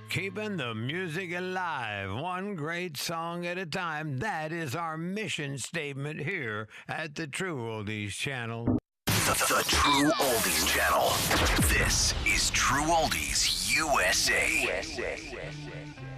Keeping the music alive, one great song at a time. That is our mission statement here at the True Oldies Channel. The True Oldies Channel. This is True Oldies USA.